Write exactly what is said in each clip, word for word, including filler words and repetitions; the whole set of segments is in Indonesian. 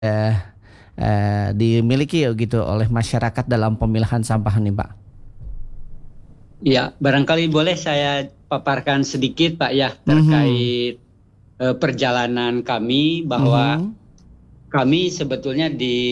eh, eh, dimiliki gitu oleh masyarakat dalam pemilahan sampah nih Pak? Ya, barangkali boleh saya paparkan sedikit Pak ya Mhm. terkait eh, perjalanan kami bahwa Mhm. kami sebetulnya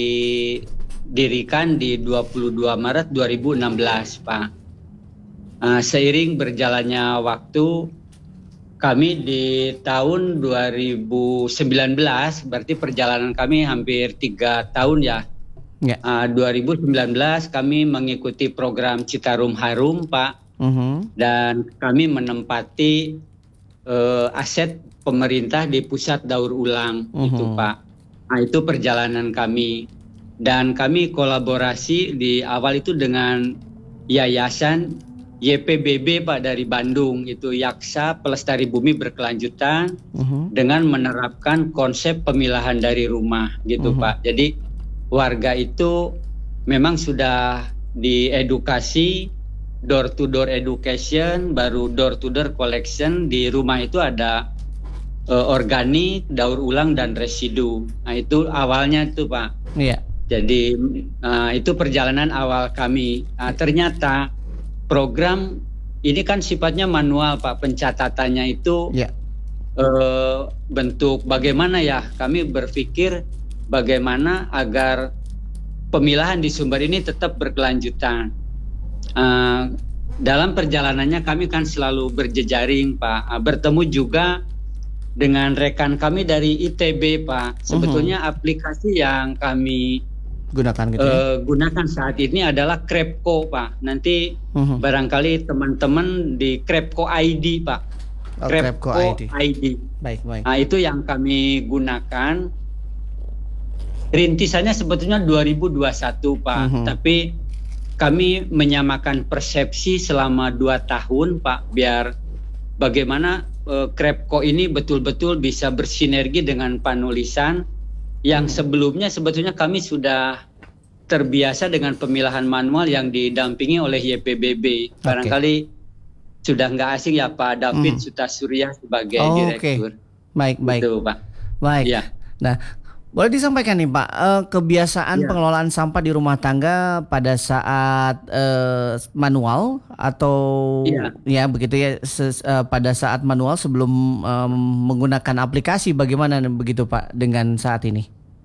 didirikan di dua puluh dua Maret dua ribu enam belas Pak. Eh, seiring berjalannya waktu kami di tahun dua ribu sembilan belas, berarti perjalanan kami hampir tiga tahun ya. Ya. Uh, dua ribu sembilan belas kami mengikuti program Citarum Harum, Pak, Mhm. dan kami menempati uh, aset pemerintah di pusat daur ulang itu, Mhm. Pak. Nah, itu perjalanan kami. Dan kami kolaborasi di awal itu dengan Yayasan Y P B B Pak dari Bandung, itu Yaksa Pelestari Bumi Berkelanjutan, Mhm. dengan menerapkan konsep pemilahan dari rumah gitu Mhm. Pak. Jadi warga itu memang sudah diedukasi, door to door education, baru door to door collection. Di rumah itu ada uh, organik, daur ulang dan residu. Nah, itu awalnya itu Pak. Iya. Jadi uh, itu perjalanan awal kami. Nah, ternyata program ini kan sifatnya manual Pak, pencatatannya itu Ya. eh, bentuk bagaimana ya, kami berpikir bagaimana agar pemilahan di Sumber ini tetap berkelanjutan. Eh, dalam perjalanannya kami kan selalu berjejaring Pak, Ah, bertemu juga dengan rekan kami dari I T B Pak. Mhm. Sebetulnya aplikasi yang kami Gunakan gitu ya. eh, gunakan saat ini adalah Krepko Pak. Nanti Mhm. barangkali teman-teman di Krepko I D Pak. Oh, Krepko Krepko I D. I D. Baik, baik. Nah, itu yang kami gunakan. Rintisannya sebetulnya dua ribu dua puluh satu Pak, Mhm. tapi kami menyamakan persepsi selama dua tahun Pak, biar bagaimana eh, Krepko ini betul-betul bisa bersinergi dengan penulisan yang sebelumnya sebetulnya kami sudah terbiasa dengan pemilahan manual yang didampingi oleh Y P B B. Oke. Barangkali sudah nggak asing ya Pak David Mhm. Sutasurya sebagai Oke. direktur. Baik, baik. Itu Pak. Baik. Ya. Nah, boleh disampaikan nih Pak, eh, kebiasaan Ya. pengelolaan sampah di rumah tangga pada saat eh, manual atau Iya. ya begitu ya ses- eh, pada saat manual sebelum em, menggunakan aplikasi bagaimana nih begitu Pak dengan saat ini?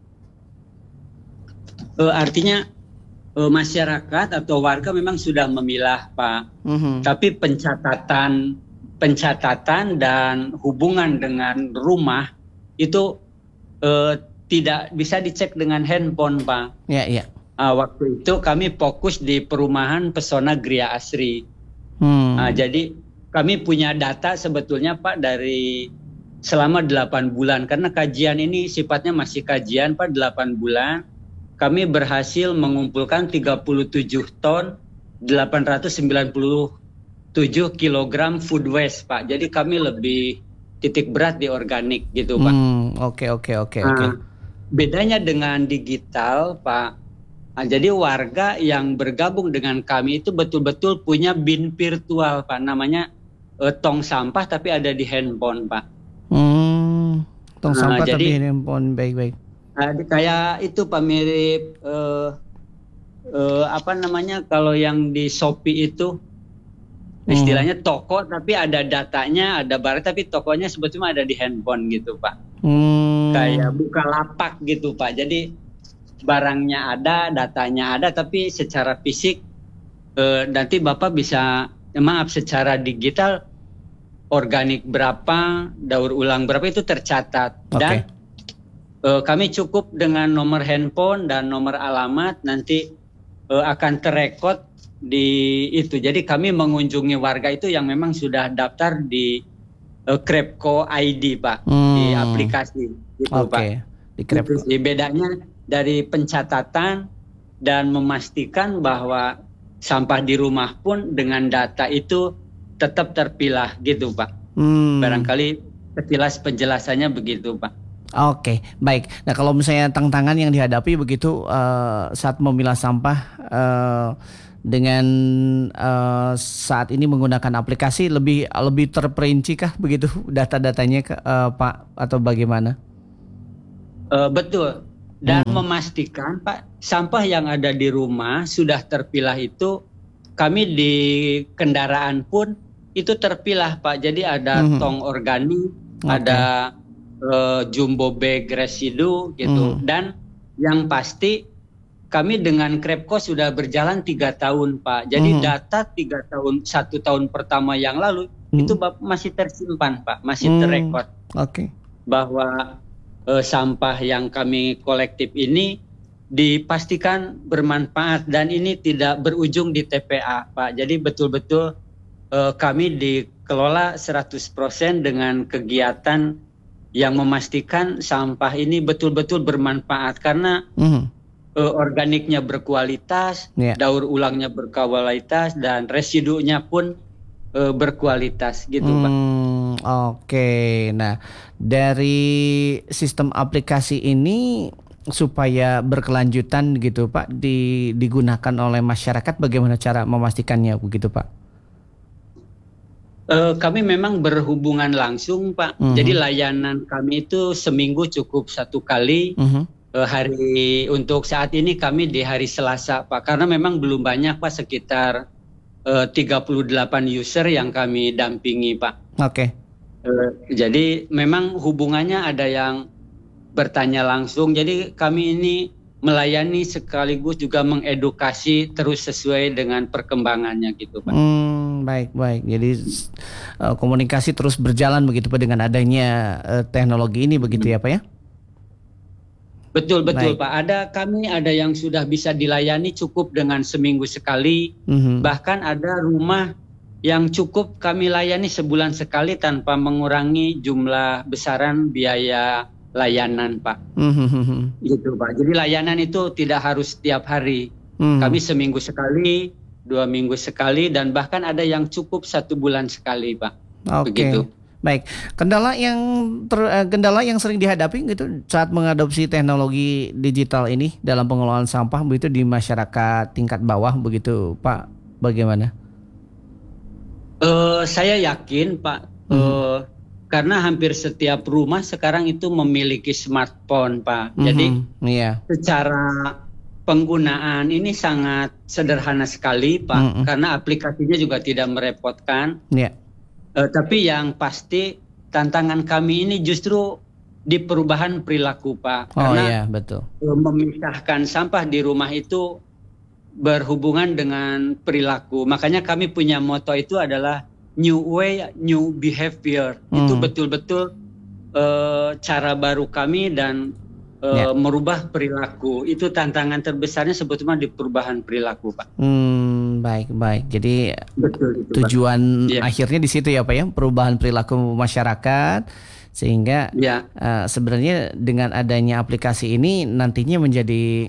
Eh, artinya eh, masyarakat atau warga memang sudah memilah Pak, Mhm. tapi pencatatan pencatatan dan hubungan dengan rumah itu eh, tidak bisa dicek dengan handphone Pak. Ya, ya. Ah, waktu itu kami fokus di perumahan Pesona Gria Asri. Ah, Hmm. jadi kami punya data sebetulnya Pak dari selama delapan bulan, karena kajian ini sifatnya masih kajian Pak, delapan bulan. Kami berhasil mengumpulkan tiga puluh tujuh ton delapan ratus sembilan puluh tujuh kilogram food waste Pak. Jadi kami lebih titik berat di organik gitu Pak. Hmm. Oke, oke, oke, oke. Nah, bedanya dengan digital Pak. Nah, jadi warga yang bergabung dengan kami itu betul-betul punya bin virtual Pak. Namanya eh, tong sampah tapi ada di handphone Pak. Hmm. Tong Nah, sampah tapi jadi handphone, baik-baik. eh, kayak itu Pak, mirip eh, eh, apa namanya kalau yang di Shopee itu Mhm. istilahnya toko tapi ada datanya, ada barang tapi tokonya sebetulnya ada di handphone gitu Pak. Kayak Hmm. Bukalapak gitu Pak. Jadi barangnya ada, datanya ada, tapi secara fisik eh, nanti Bapak bisa, eh, maaf, secara digital organik berapa, daur ulang berapa itu tercatat. Oke. Dan eh, kami cukup dengan nomor handphone dan nomor alamat, nanti eh, akan terekod di itu. Jadi kami mengunjungi warga itu yang memang sudah daftar di eh, Krepko I D Pak, di Hmm. aplikasi gitu Pak. Oke. Di Itu Krepko. sih bedanya dari pencatatan dan memastikan bahwa sampah di rumah pun dengan data itu tetap terpilah gitu Pak. Hmm. Barangkali sekilas penjelasannya begitu Pak. Oke, baik. Nah, kalau misalnya tantangan yang dihadapi begitu eh, saat memilah sampah eh, dengan eh, saat ini menggunakan aplikasi lebih lebih terperinci kah begitu data-datanya ke- eh, Pak atau bagaimana? Eh, betul. dan Hmm. memastikan Pak sampah yang ada di rumah sudah terpilah itu kami di kendaraan pun itu terpilah Pak. Jadi ada Mhm. tong organik, Oke. ada eh, jumbo bag residu gitu. Mhm. Dan yang pasti kami dengan Krepko sudah berjalan tiga tahun Pak. Jadi Mhm. data tiga tahun satu tahun pertama yang lalu itu Mhm. Bap- masih tersimpan Pak, masih Hmm. terrekod Oke. bahwa eh, sampah yang kami kolektif ini dipastikan bermanfaat dan ini tidak berujung di T P A Pak. Jadi betul-betul eh, kami dikelola seratus persen dengan kegiatan yang memastikan sampah ini betul-betul bermanfaat karena Mhm. eh, organiknya berkualitas, Ya. daur ulangnya berkualitas dan residunya pun eh, berkualitas gitu Pak. Hmm, oke. Nah, dari sistem aplikasi ini supaya berkelanjutan gitu Pak di, digunakan oleh masyarakat, bagaimana cara memastikannya begitu Pak? Eh, kami memang berhubungan langsung Pak. Mhm. Jadi layanan kami itu seminggu cukup satu kali. Mhm. Eh, hari untuk saat ini kami di hari Selasa Pak. Karena memang belum banyak Pak, sekitar eh, tiga puluh delapan user yang kami dampingi Pak. Oke. Eh, jadi memang hubungannya ada yang bertanya langsung. Jadi kami ini melayani sekaligus juga mengedukasi terus sesuai dengan perkembangannya gitu Pak. Hmm, baik baik. Jadi s- eh, komunikasi terus berjalan begitu Pak dengan adanya eh, teknologi ini begitu ya Pak ya? Betul betul Baik. Pak. Ada kami ada yang sudah bisa dilayani cukup dengan seminggu sekali. Mhm. Bahkan ada rumah yang cukup kami layani sebulan sekali tanpa mengurangi jumlah besaran biaya layanan Pak. Mhm. Gitu Pak. Jadi layanan itu tidak harus setiap hari. Mhm. Kami seminggu sekali, dua minggu sekali, dan bahkan ada yang cukup satu bulan sekali Pak. Oke. Begitu. Baik. Kendala yang ter- eh, kendala yang sering dihadapi gitu saat mengadopsi teknologi digital ini dalam pengelolaan sampah begitu di masyarakat tingkat bawah begitu Pak, bagaimana? Eh, saya yakin Pak, Mhm. eh, karena hampir setiap rumah sekarang itu memiliki smartphone Pak. Jadi Mhm. Iya. secara penggunaan ini sangat sederhana sekali Pak, Mhm. karena aplikasinya juga tidak merepotkan. Iya. Eh, tapi yang pasti tantangan kami ini justru di perubahan perilaku Pak. Oh Karena iya, betul. eh, memisahkan sampah di rumah itu berhubungan dengan perilaku. Makanya kami punya moto itu adalah new way, new behavior. Itu Hmm. betul-betul eh, cara baru kami dan eh, Ya. merubah perilaku. Itu tantangan terbesarnya sebetulnya di perubahan perilaku Pak. Hmm, baik baik. Jadi Betul itu Pak. tujuan Iya. akhirnya di situ ya Pak ya, perubahan perilaku masyarakat sehingga Ya. eh, sebenarnya dengan adanya aplikasi ini nantinya menjadi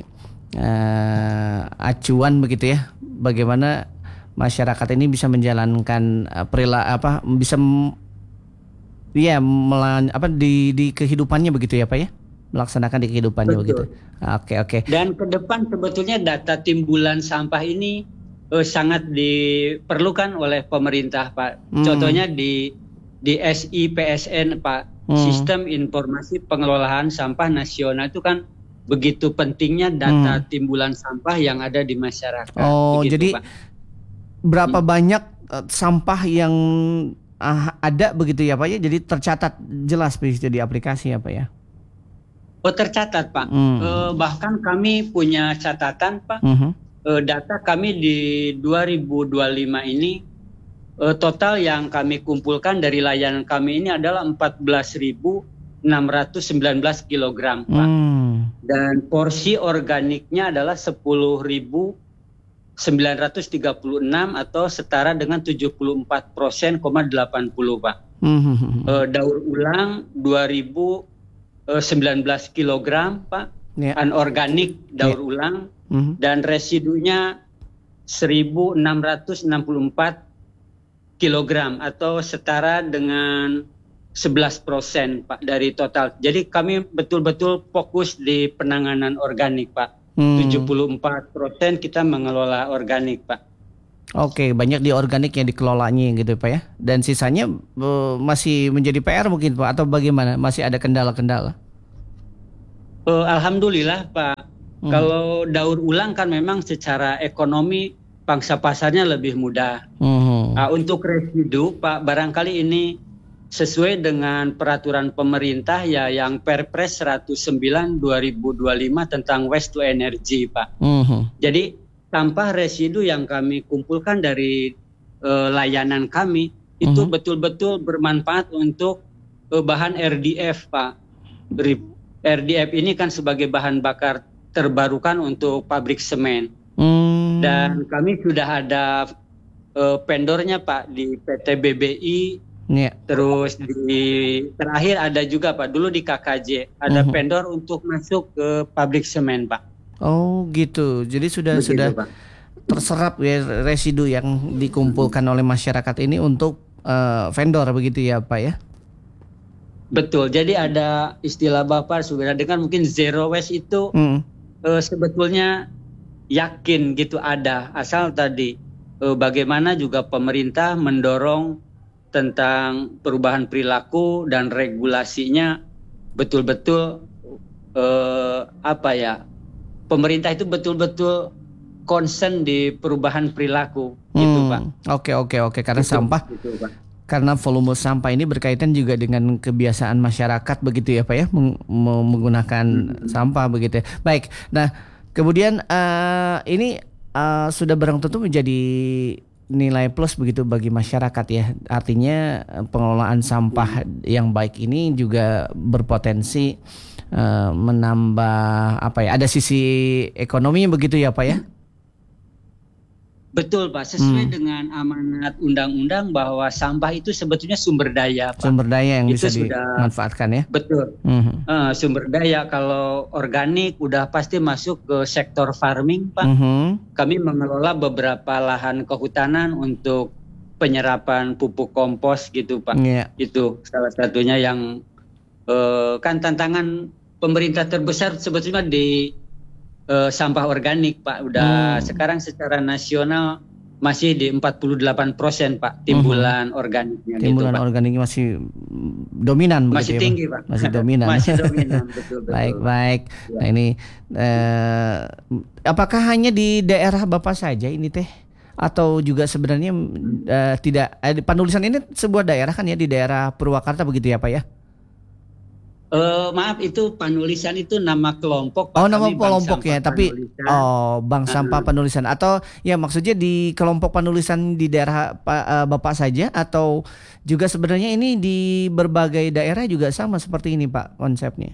eh, acuan begitu ya, bagaimana masyarakat ini bisa menjalankan eh, perila apa bisa m- ya melan, apa di di kehidupannya begitu ya Pak ya, melaksanakan di kehidupannya Betul. begitu. Oke oke. Dan ke depan sebetulnya data timbulan sampah ini eh, sangat diperlukan oleh pemerintah Pak. Hmm. Contohnya di di S I P S N Pak, Hmm. Sistem Informasi Pengelolaan Sampah Nasional itu kan begitu pentingnya data Hmm. timbulan sampah yang ada di masyarakat. Oh, Begitu, jadi Pak. berapa Hmm. banyak eh, sampah yang ah, ada begitu ya Pak ya? Jadi tercatat jelas begitu di aplikasi ya Pak ya? Oh, tercatat Pak. Hmm. Eh, bahkan kami punya catatan Pak. Mhm. Eh, data kami di dua ribu dua puluh lima ini eh, total yang kami kumpulkan dari layanan kami ini adalah empat belas ribu enam ratus sembilan belas kilogram Pak. Hmm. Dan porsi organiknya adalah sepuluh ribu sembilan ratus tiga puluh enam atau setara dengan tujuh puluh empat persen koma delapan puluh Pak. Mhm. Eh, daur ulang dua ribu sembilan belas kilogram Pak. Ya. Anorganik daur Ya. ulang. Mhm. Dan residunya seribu enam ratus enam puluh empat kilogram atau setara dengan sebelas persen Pak dari total. Jadi kami betul-betul fokus di penanganan organik Pak. Hmm. tujuh puluh empat persen kita mengelola organik Pak. Oke, banyak di organik yang dikelolanya gitu Pak ya. Dan sisanya eh, masih menjadi P R mungkin Pak atau bagaimana? Masih ada kendala-kendala? Uh, Alhamdulillah Pak. Hmm. Kalau daur ulang kan memang secara ekonomi pangsa pasarnya lebih mudah. Hmm. Uh, untuk residu Pak, barangkali ini sesuai dengan peraturan pemerintah ya yang Perpres seratus sembilan dua ribu dua puluh lima tentang waste to energy Pak. Hmm. Jadi sampah residu yang kami kumpulkan dari uh, layanan kami itu hmm. betul-betul bermanfaat untuk uh, bahan R D F Pak. R D F ini kan sebagai bahan bakar terbarukan untuk pabrik semen. Hmm. Dan kami sudah ada uh, vendornya Pak di P T B B I. Yeah. Terus di terakhir ada juga Pak, dulu di K K J ada uh-huh. vendor untuk masuk ke pabrik semen Pak. Oh gitu. Jadi sudah Begitu, sudah Pak. Terserap ya residu yang dikumpulkan oleh masyarakat ini untuk uh, vendor begitu ya Pak ya? Betul. Jadi ada istilah Bapak sudah dengar mungkin zero waste itu hmm. uh, sebetulnya yakin gitu ada, asal tadi uh, bagaimana juga pemerintah mendorong tentang perubahan perilaku dan regulasinya betul-betul uh, apa ya, pemerintah itu betul-betul concern di perubahan perilaku hmm. gitu Pak. Oke oke oke karena gitu, sampah gitu, Pak. Karena volume sampah ini berkaitan juga dengan kebiasaan masyarakat begitu ya Pak ya, meng- menggunakan hmm. sampah begitu ya. Baik, nah kemudian uh, ini uh, sudah barang tentu menjadi nilai plus begitu bagi masyarakat ya. Artinya pengelolaan sampah hmm. yang baik ini juga berpotensi uh, menambah apa ya, ada sisi ekonomi begitu ya Pak ya. Betul Pak, sesuai hmm. dengan amanat undang-undang bahwa sampah itu sebetulnya sumber daya Pak. Sumber daya yang itu bisa sudah, dimanfaatkan ya. Betul. Hmm. Uh, sumber daya kalau organik udah pasti masuk ke sektor farming Pak. Hmm. Kami mengelola beberapa lahan kehutanan untuk penyerapan pupuk kompos gitu Pak. Yeah. Itu salah satunya yang uh, kan tantangan pemerintah terbesar sebetulnya di Uh, sampah organik Pak, udah hmm. sekarang secara nasional masih di empat puluh delapan persen Pak timbulan hmm. organiknya. Timbulan gitu, Pak. organiknya masih dominan masih begitu, tinggi ya, Pak. Masih dominan. masih dominan betul betul. Baik baik. Ya. Nah ini uh, apakah hanya di daerah Bapak saja ini teh? Atau juga sebenarnya uh, tidak uh, Panulisan ini sebuah daerah kan ya, di daerah Purwakarta begitu ya Pak ya? Uh, maaf itu Panulisan itu nama kelompok Pak. Oh nama kelompoknya tapi Panulisan. Oh Bank Sampah uh-huh. Panulisan atau ya maksudnya di kelompok Panulisan di daerah uh, Bapak saja atau juga sebenarnya ini di berbagai daerah juga sama seperti ini Pak konsepnya.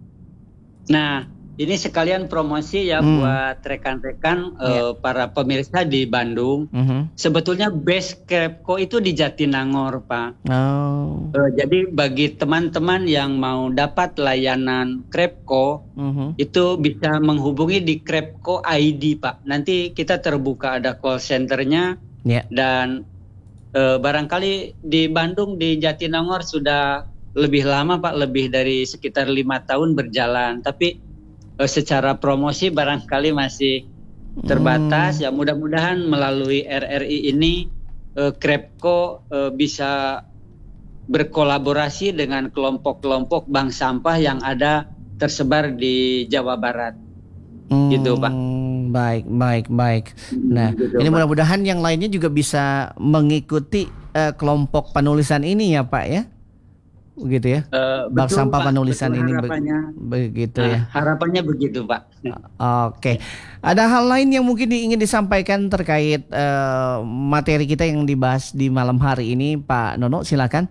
Nah ini sekalian promosi ya hmm. buat rekan-rekan yeah. uh, para pemirsa di Bandung. Uh-huh. Sebetulnya base Krepko itu di Jatinangor, Pak. Oh. Uh, jadi bagi teman-teman yang mau dapat layanan Krepko, uh-huh. itu bisa menghubungi di Krepko I D, Pak. Nanti kita terbuka ada call centernya yeah. dan uh, barangkali di Bandung di Jatinangor sudah lebih lama, Pak, lebih dari sekitar lima tahun berjalan. Tapi secara promosi barangkali masih terbatas. Hmm. Ya mudah-mudahan melalui R R I ini eh, Krepko eh, bisa berkolaborasi dengan kelompok-kelompok bank sampah yang ada tersebar di Jawa Barat. Hmm. Gitu Pak. Baik, baik, baik. Nah, gitu, ini Pak. Mudah-mudahan yang lainnya juga bisa mengikuti eh, kelompok Panulisan ini ya Pak ya. Begitu ya, uh, Bank Sampah Pak, Panulisan ini be- begitu uh, ya. Harapannya begitu Pak. Oke, okay. Ada hal lain yang mungkin ingin disampaikan terkait uh, materi kita yang dibahas di malam hari ini, Pak Nono, silakan.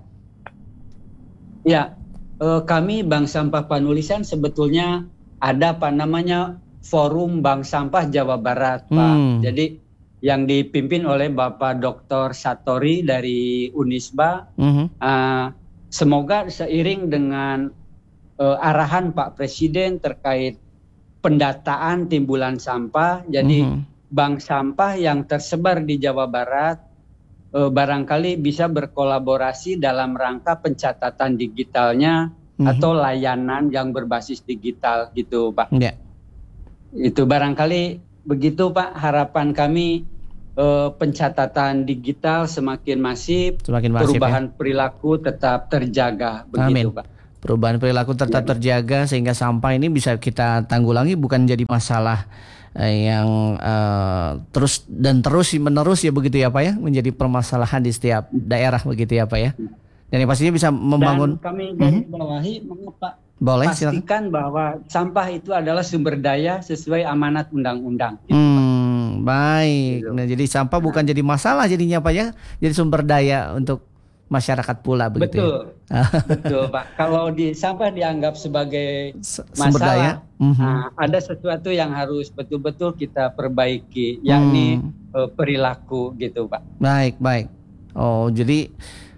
Ya, uh, kami Bank Sampah Panulisan sebetulnya ada apa namanya Forum Bank Sampah Jawa Barat, Pak. Hmm. Jadi yang dipimpin oleh Bapak Doktor Satori dari Unisba. Hmm. Uh, Semoga seiring dengan uh, arahan Pak Presiden terkait pendataan timbulan sampah, jadi mm-hmm. bank sampah yang tersebar di Jawa Barat uh, barangkali bisa berkolaborasi dalam rangka pencatatan digitalnya mm-hmm. atau layanan yang berbasis digital gitu Pak. Yeah. Itu barangkali begitu Pak harapan kami. Uh, pencatatan digital semakin masif, semakin masif perubahan ya? Perilaku tetap terjaga begitu Amin. Pak. perubahan perilaku tetap ya. terjaga sehingga sampah ini bisa kita tanggulangi, bukan jadi masalah eh, yang eh, terus dan terus menerus ya begitu ya Pak ya, menjadi permasalahan di setiap daerah begitu ya Pak ya. Dan yang pastinya bisa membangun. Dan kami garis bawahi mengapa Boleh, pastikan silakan. Bahwa sampah itu adalah sumber daya sesuai amanat undang-undang. Gitu, hmm, baik. Nah, jadi sampah bukan jadi masalah jadinya Pak ya, jadi sumber daya untuk masyarakat pula begitu. Betul, ya? betul Pak. Kalau di sampah dianggap sebagai sumber masalah, daya, mm-hmm. nah, ada sesuatu yang harus betul-betul kita perbaiki, yakni mm. uh, perilaku gitu Pak. Baik, baik. Oh, jadi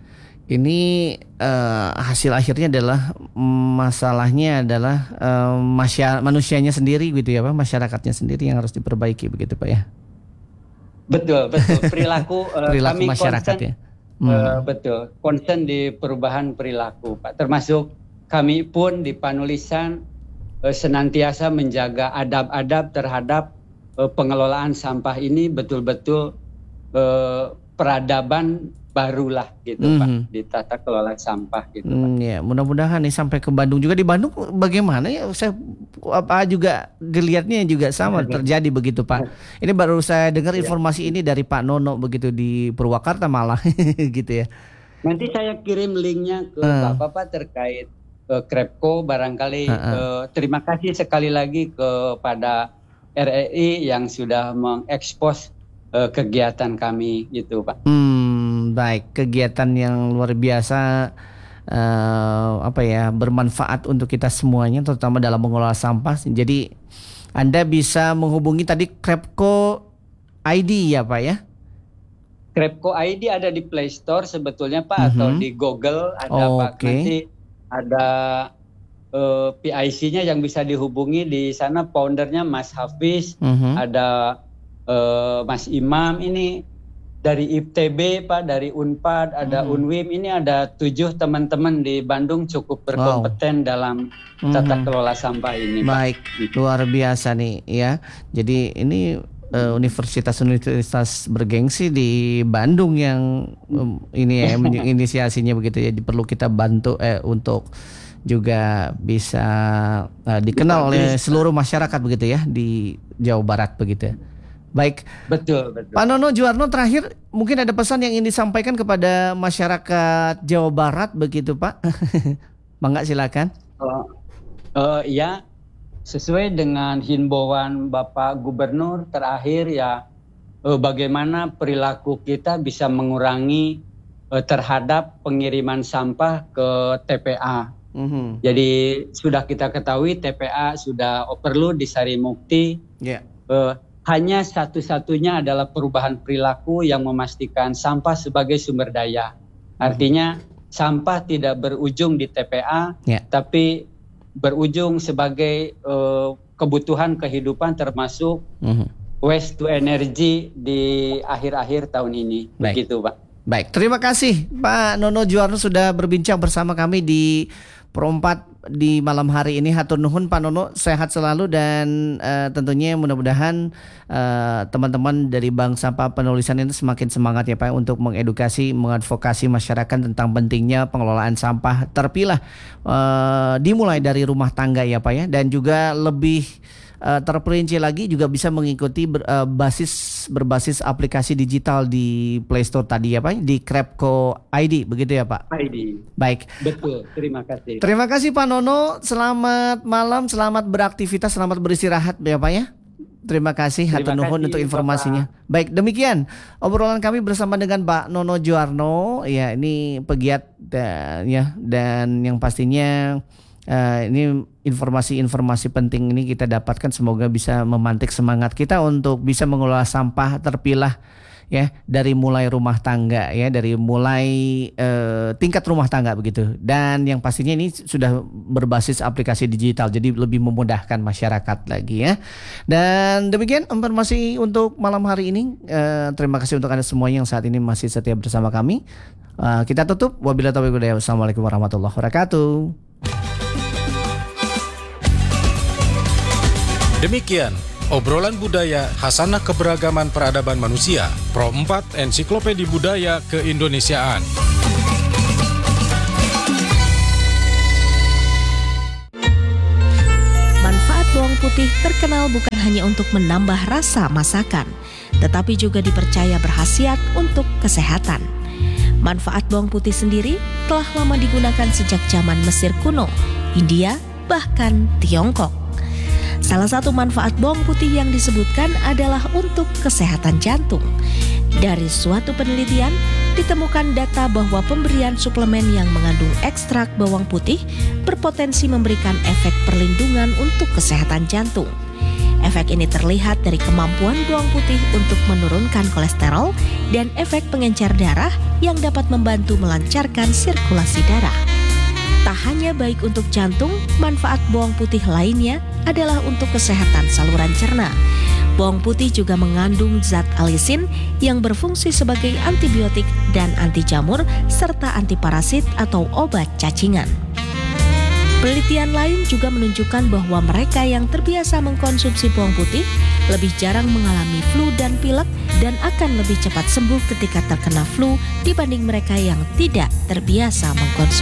ini uh, hasil akhirnya adalah masalahnya adalah uh, masya, manusianya sendiri gitu ya Pak, masyarakatnya sendiri yang harus diperbaiki begitu Pak ya. Betul, betul. Perilaku, uh, perilaku kami masyarakat concern, ya. Hmm. Uh, betul, concern di perubahan perilaku Pak. Termasuk kami pun di Panulisan uh, senantiasa menjaga adab-adab terhadap uh, pengelolaan sampah ini betul-betul uh, peradaban barulah gitu mm-hmm. Pak di tata kelola sampah gitu mm, Pak. Ya, mudah-mudahan nih sampai ke Bandung juga. Di Bandung bagaimana ya? Saya apa juga geliatnya juga sama terjadi begitu Pak. Ini baru saya dengar informasi ini dari Pak Nono begitu di Purwakarta malah gitu ya. Nanti saya kirim linknya ke uh. Bapak Pak terkait uh, Krepko barangkali. Uh-uh. Uh, terima kasih sekali lagi kepada R R I yang sudah mengekspos uh, kegiatan kami gitu Pak. Hmm, baik, kegiatan yang luar biasa uh, apa ya, bermanfaat untuk kita semuanya terutama dalam mengelola sampah. Jadi Anda bisa menghubungi tadi Krepko I D ya Pak ya? Krepko I D ada di Play Store sebetulnya Pak, mm-hmm. atau di Google ada oh, Pak. Okay. Nanti ada uh, P I C-nya yang bisa dihubungi di sana, foundernya Mas Hafiz, mm-hmm. ada uh, Mas Imam ini. Dari I T B Pak, dari Unpad, ada hmm. Unwim, ini ada tujuh teman-teman di Bandung cukup berkompeten wow. dalam tata kelola sampah ini. Baik, Pak. Luar biasa nih ya. Jadi ini uh, universitas-universitas bergengsi di Bandung yang um, ini ya inisiasinya begitu ya. Perlu kita bantu eh, untuk juga bisa uh, dikenal oleh seluruh masyarakat begitu ya di Jawa Barat begitu ya. Baik, betul, betul. Pak Nono Juwarno, terakhir mungkin ada pesan yang ingin disampaikan kepada masyarakat Jawa Barat begitu Pak? Mangga silakan. Uh, uh, ya, sesuai dengan himbauan Bapak Gubernur terakhir ya, uh, bagaimana perilaku kita bisa mengurangi uh, terhadap pengiriman sampah ke T P A. Mm-hmm. Jadi sudah kita ketahui T P A sudah overload di Sarimukti. Yeah. Uh, Hanya satu-satunya adalah perubahan perilaku yang memastikan sampah sebagai sumber daya. Artinya sampah tidak berujung di T P A, yeah. tapi berujung sebagai uh, kebutuhan kehidupan termasuk mm-hmm. waste to energy di akhir-akhir tahun ini. Baik. Begitu Pak. Baik, terima kasih Pak Nono Juwarno sudah berbincang bersama kami di Perempat di malam hari ini. Hatur nuhun Pak Nono, sehat selalu dan uh, tentunya mudah-mudahan uh, teman-teman dari Bank Sampah Penulisan ini semakin semangat ya Pak untuk mengedukasi, mengadvokasi masyarakat tentang pentingnya pengelolaan sampah terpilah uh, dimulai dari rumah tangga ya Pak ya, dan juga lebih uh, terperinci lagi juga bisa mengikuti ber, uh, basis berbasis aplikasi digital di Play Store tadi ya Pak, di Krepko I D begitu ya Pak? I D. Baik. Betul, terima kasih. Terima kasih Pak Nono, selamat malam, selamat beraktivitas, selamat beristirahat ya Pak ya. Terima kasih, hatur nuhun untuk informasinya. Bapak. Baik, demikian obrolan kami bersama dengan Pak Nono Juwarno. Ya, ini pegiat dan ya dan yang pastinya uh, ini informasi-informasi penting ini kita dapatkan, semoga bisa memantik semangat kita untuk bisa mengelola sampah terpilah ya, dari mulai rumah tangga ya, dari mulai eh, tingkat rumah tangga begitu, dan yang pastinya ini sudah berbasis aplikasi digital jadi lebih memudahkan masyarakat lagi ya. Dan demikian informasi untuk malam hari ini. Eh, terima kasih untuk Anda semua yang saat ini masih setia bersama kami. Eh, kita tutup, wabillahi taufiq wal hidayah. Wassalamualaikum warahmatullahi wabarakatuh. Demikian obrolan budaya Hasanah Keberagaman Peradaban Manusia, Pro empat Ensiklopedi Budaya Keindonesiaan. putih terkenal bukan hanya untuk menambah rasa masakan, tetapi juga dipercaya berkhasiat untuk kesehatan. Manfaat bawang putih sendiri telah lama digunakan sejak zaman Mesir kuno, India, bahkan Tiongkok. Salah satu manfaat bawang putih yang disebutkan adalah untuk kesehatan jantung. Dari suatu penelitian, ditemukan data bahwa pemberian suplemen yang mengandung ekstrak bawang putih berpotensi memberikan efek perlindungan untuk kesehatan jantung. Efek ini terlihat dari kemampuan bawang putih untuk menurunkan kolesterol dan efek pengencer darah yang dapat membantu melancarkan sirkulasi darah. Tak hanya baik untuk jantung, manfaat bawang putih lainnya adalah untuk kesehatan saluran cerna. Bawang putih juga mengandung zat alisin yang berfungsi sebagai antibiotik dan anti jamur serta antiparasit atau obat cacingan. Penelitian lain juga menunjukkan bahwa mereka yang terbiasa mengkonsumsi bawang putih lebih jarang mengalami flu dan pilek dan akan lebih cepat sembuh ketika terkena flu dibanding mereka yang tidak terbiasa mengkonsumsi.